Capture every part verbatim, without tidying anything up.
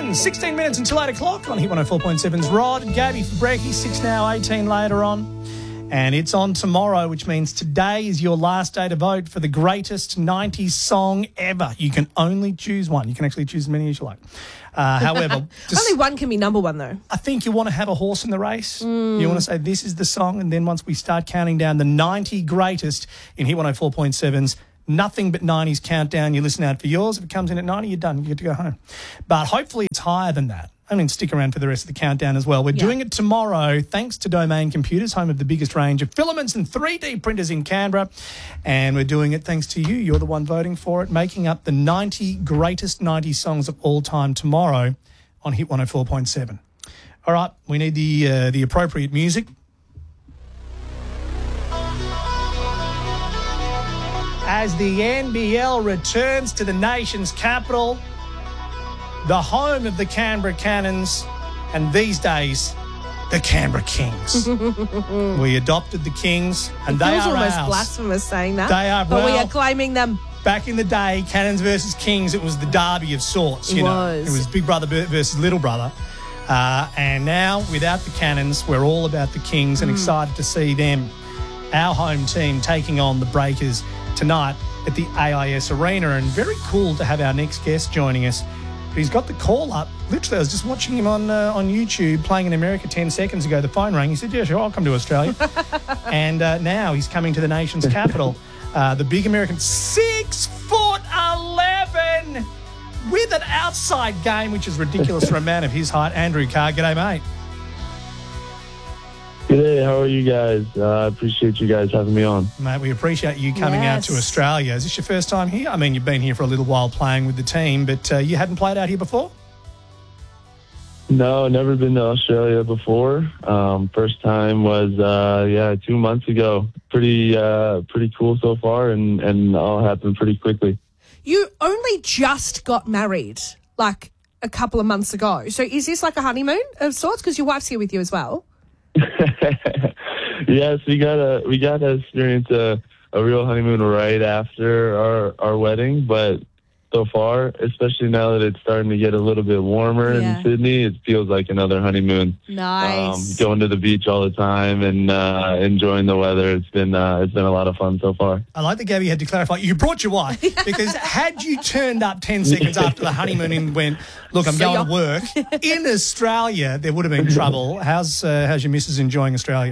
seconds, sixteen minutes until eight o'clock on Hit one oh four point seven's Rod and Gabby for Brekkie, six now, eighteen later on. And it's on tomorrow, which means today is your last day to vote for the greatest nineties song ever. You can only choose one. You can actually choose as many as you like. Uh, however, just, only one can be number one, though. I think you want to have a horse in the race. Mm. You want to say this is the song, and then once we start counting down the ninety greatest in Hit one oh four point seven's Nothing But nineties countdown, you listen out for yours. If it comes in at ninety, you're done. You get to go home. But hopefully it's higher than that. I mean, stick around for the rest of the countdown as well. We're yeah. doing it tomorrow thanks to Domain Computers, home of the biggest range of filaments and three D printers in Canberra. And we're doing it thanks to you. You're the one voting for it, making up the ninety greatest nineties songs of all time tomorrow on Hit one oh four point seven. All right, we need the uh, the appropriate music. As the N B L returns to the nation's capital, the home of the Canberra Cannons, and these days, the Canberra Kings. We adopted the Kings, and it they feels are almost ours. blasphemous saying that. They are, but well, we are claiming them. Back in the day, Cannons versus Kings, it was the derby of sorts. You it know, was. It was Big Brother versus Little Brother. Uh, and now, without the Cannons, we're all about the Kings and mm. excited to see them, our home team, taking on the Breakers tonight at the A I S Arena. And very cool to have our next guest joining us. He's got the call up. Literally, I was just watching him on uh, on YouTube playing in America ten seconds ago. The phone rang. He said, yeah, sure, I'll come to Australia. and uh, now he's coming to the nation's capital. Uh, the big American, six foot eleven, with an outside game, which is ridiculous for a man of his height. Andrew Carr, g'day, mate. G'day, how are you guys? I uh, appreciate you guys having me on. Mate, we appreciate you coming yes. out to Australia. Is this your first time here? I mean, you've been here for a little while playing with the team, but uh, you hadn't played out here before? No, never been to Australia before. Um, first time was, uh, yeah, two months ago. Pretty uh, pretty cool so far, and, and all happened pretty quickly. You only just got married, like, a couple of months ago. So is this like a honeymoon of sorts? Because your wife's here with you as well. Yes, we got a we got to experience a, a real honeymoon right after our, our wedding, but so far, especially now that it's starting to get a little bit warmer yeah. in Sydney, it feels like another honeymoon. Nice. Um, going to the beach all the time and uh, enjoying the weather. It's been uh, it's been a lot of fun so far. I like that Gabby had to clarify. You brought your wife because had you turned up ten seconds after the honeymoon and went, look, I'm See going ya. to work in Australia, there would have been trouble. How's uh, how's your missus enjoying Australia?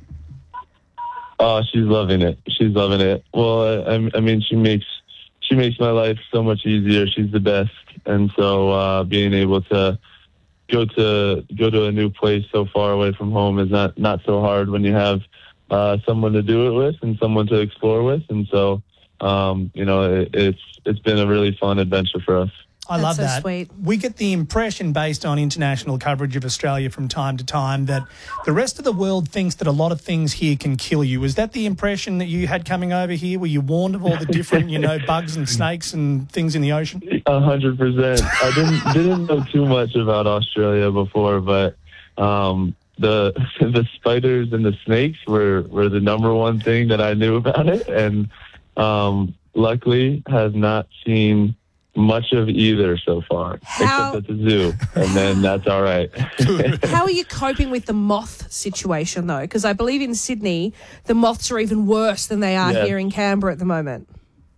Oh, she's loving it. She's loving it. Well, I, I mean, she makes she makes my life so much easier. She's the best, and so uh, being able to go to go to a new place so far away from home is not not so hard when you have uh, someone to do it with and someone to explore with. And so, um, you know, it, it's it's been a really fun adventure for us. I That's love so that. sweet. We get the impression, based on international coverage of Australia from time to time, that the rest of the world thinks that a lot of things here can kill you. Is that the impression that you had coming over here? Were you warned of all the different, you know, bugs and snakes and things in the ocean? A hundred percent. I didn't didn't know too much about Australia before, but um, the the spiders and the snakes were, were the number one thing that I knew about it, and um, luckily have not seen much of either so far, How... except at the zoo, and then that's all right. How are you coping with the moth situation, though? Because I believe in Sydney, the moths are even worse than they are yes. here in Canberra at the moment.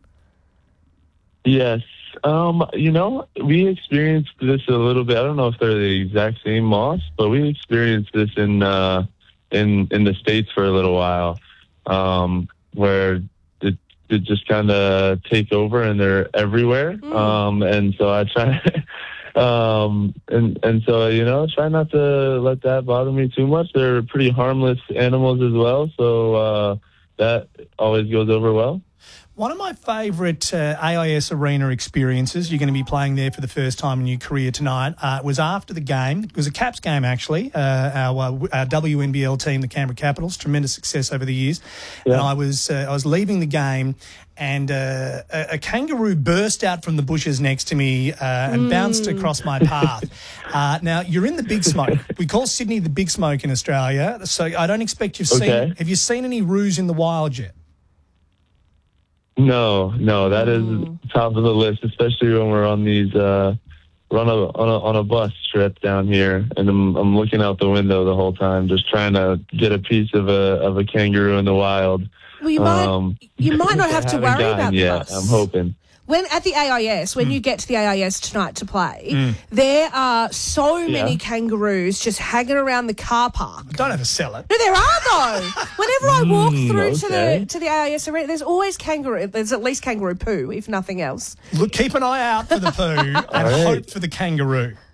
Yes. Um, you know, we experienced this a little bit. I don't know if they're the exact same moths, but we experienced this in uh, in in the States for a little while, um, where it, it just kind of take over and they're everywhere. Mm. Um, and so I try, um, and and so you know, try not to let that bother me too much. They're pretty harmless animals as well, so uh, that always goes over well. One of my favourite uh, A I S Arena experiences, you're going to be playing there for the first time in your career tonight, uh, was after the game. It was a Caps game, actually, uh, our, uh, our W N B L team, the Canberra Capitals, tremendous success over the years. Yeah. And I was uh, I was leaving the game and uh, a, a kangaroo burst out from the bushes next to me uh, and mm. bounced across my path. uh, now, you're in the Big Smoke. We call Sydney the Big Smoke in Australia, so I don't expect you've okay. seen... Have you seen any roos in the wild yet? No, no, that is top of the list, especially when we're on these uh, run a on a on a bus trip down here, and I'm I'm looking out the window the whole time, just trying to get a piece of a of a kangaroo in the wild. Well, you might Um, you might not I have to haven't worry gotten about the yet. bus. I'm hoping. When at the A I S, when you get to the A I S tonight to play, there are so many Yeah. kangaroos just hanging around the car park. Don't ever sell it. No, there are though. Whenever I walk through to okay. the to the A I S arena, there's always kangaroo. There's at least kangaroo poo, if nothing else. Look, keep an eye out for the poo and right. hope for the kangaroo.